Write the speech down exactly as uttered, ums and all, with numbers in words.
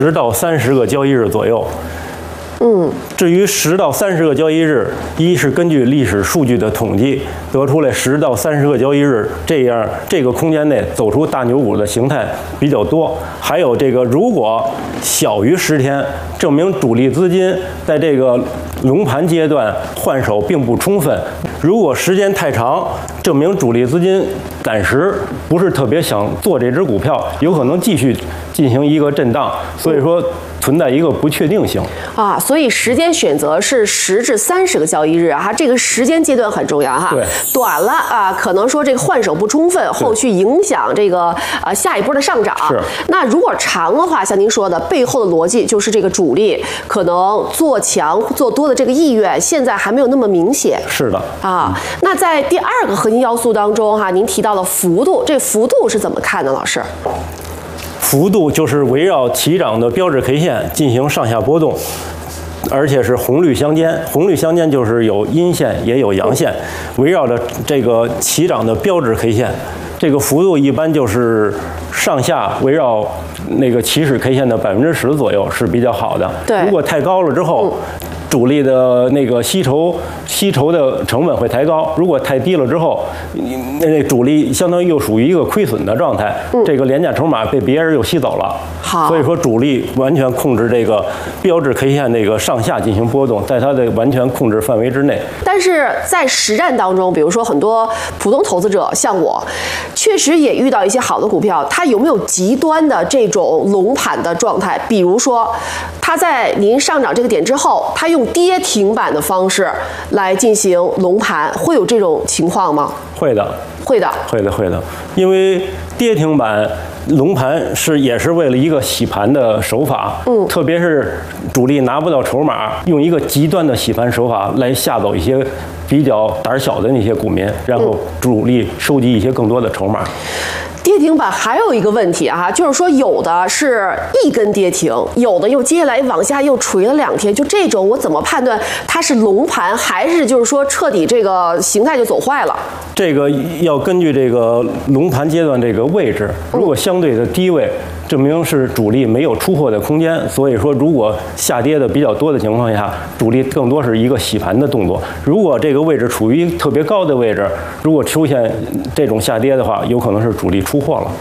十到三十个交易日左右。 嗯， 至于十到三十个交易日，一是根据历史数据的统计得出来十到三十个交易日，这样这个空间内走出大牛股的形态比较多。还有这个，如果小于十天，证明主力资金在这个龙盘阶段换手并不充分。如果时间太长，证明主力资金暂时不是特别想做这只股票，有可能继续进行一个震荡。所以说。存在一个不确定性啊，所以时间选择是十至三十个交易日啊，这个时间阶段很重要哈。 对， 短了啊，可能说这个换手不充分，后续影响这个呃下一波的上涨。 是。 那如果长的话，像您说的，背后的逻辑就是这个主力可能做强做多的这个意愿，现在还没有那么明显。 是的。 啊，那在第二个核心要素当中哈，您提到了幅度，这幅度是怎么看的，老师？ 幅度就是围绕起涨的标志 K 线进行上下波动，而且是红绿相间。红绿相间就是有阴线也有阳线，围绕着这个起涨的标志 K 线，这个幅度一般就是上下围绕那个起始 K 线的百分之十左右是比较好的。 对， 如果太高了之后。嗯主力的那个吸筹吸筹的成本会抬高，如果太低了之后，那主力相当于又属于一个亏损的状态，嗯、这个廉价筹码被别人又吸走了。 好， 所以说主力完全控制这个标志 K 线那个上下进行波动，在它的完全控制范围之内。 但是在实战当中，比如说很多普通投资者像我，确实也遇到一些好的股票，它有没有极端的这种龙盘的状态？比如说，它在您上涨这个点之后，它用跌停板的方式来进行龙盘，会有这种情况吗？ 会的， 会的， 会的，会的。因为跌停板龙盘是也是为了一个洗盘的手法，嗯，特别是主力拿不到筹码，用一个极端的洗盘手法来吓走一些比较胆小的那些股民，然后主力收集一些更多的筹码。 跌停板还有一个问题啊，就是说有的是一根跌停，有的又接下来往下又锤了两天，就这种我怎么判断它是龙盘还是就是说彻底这个形态就走坏了？ 这个要根据这个龙盘阶段这个位置，如果相对的低位，证明是主力没有出货的空间，所以说如果下跌的比较多的情况下，主力更多是一个洗盘的动作。如果这个位置处于特别高的位置，如果出现这种下跌的话，有可能是主力出货了。